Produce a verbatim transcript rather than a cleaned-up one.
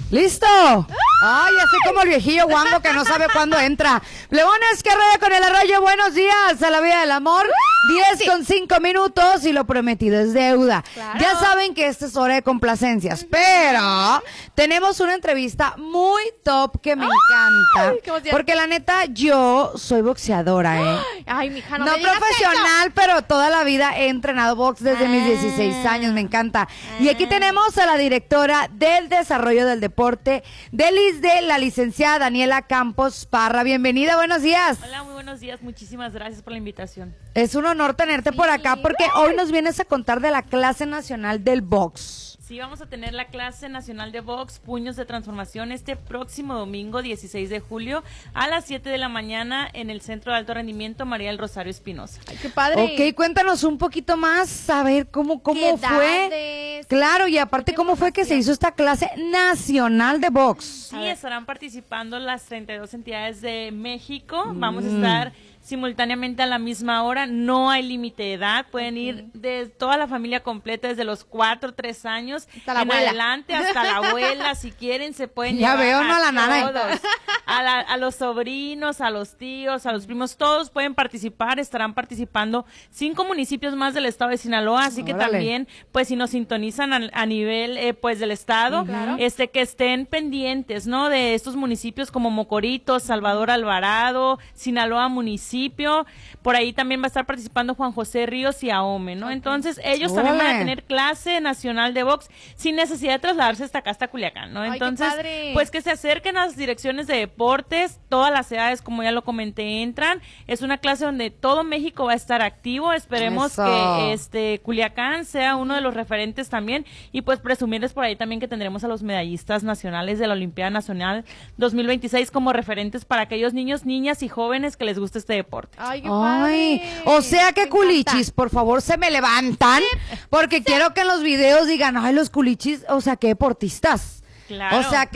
¿Listo? Ay, ya estoy como el viejillo guango que no sabe cuándo entra. Leones, que raya con el arroyo. Buenos días a la vida del amor. diez con cinco minutos y lo prometido es deuda. Claro. Ya saben que esta es hora de complacencias, pero tenemos una entrevista muy top que me encanta. Porque la neta, yo soy boxeadora, ¿eh? Ay, mija, no, no me digas profesional, eso. pero toda la vida he entrenado box desde ah. mis dieciséis años. Me encanta. Y aquí tenemos a la directora del desarrollo del deporte del I S D E, la licenciada Daniela Campos Parra. Bienvenida, buenos días. Hola, muy buenos días. Muchísimas gracias por la invitación. Es un honor tenerte sí. por acá porque hoy nos vienes a contar de la clase nacional del box. Sí, vamos a tener la clase nacional de box, puños de transformación, este próximo domingo, dieciséis de julio, a las siete de la mañana en el Centro de Alto Rendimiento María del Rosario Espinosa. Ay, qué padre. Ok, cuéntanos un poquito más, a ver cómo, cómo fue. Edades? Claro, y aparte, ¿cómo fue que se hizo esta clase nacional de box? Sí, estarán participando las treinta y dos entidades de México. Mm. Vamos a estar simultáneamente a la misma hora, no hay límite de edad, pueden okay. ir de toda la familia completa, desde los cuatro, tres años hasta la en abuela. adelante, hasta la abuela, si quieren se pueden ya llevar veo, no, a la nana. Todos, a, la, a los sobrinos, a los tíos, a los primos, todos pueden participar, estarán participando cinco municipios más del estado de Sinaloa, así que Órale. también, pues si nos sintonizan a, a nivel, eh, pues del estado, uh-huh. este que estén pendientes, ¿no? De estos municipios como Mocorito, Salvador Alvarado, Sinaloa municipio, por ahí también va a estar participando Juan José Ríos y Ahome, ¿no? Okay. Entonces ellos Ole. también van a tener clase nacional de box sin necesidad de trasladarse hasta acá, hasta Culiacán, ¿no? Entonces, Ay, pues que se acerquen a las direcciones de deportes, todas las edades, como ya lo comenté, entran. Es una clase donde todo México va a estar activo, esperemos Eso. que este Culiacán sea uno de los referentes también y pues presumirles por ahí también que tendremos a los medallistas nacionales de la Olimpiada Nacional dos mil veintiséis como referentes para aquellos niños, niñas y jóvenes que les guste este deporte. Ay, qué Ay, padre. o sea que me culichis, encanta. por favor, se me levantan, porque sí. quiero que en los videos digan, ay, los culichis, o sea, que deportistas. Claro. O sea, que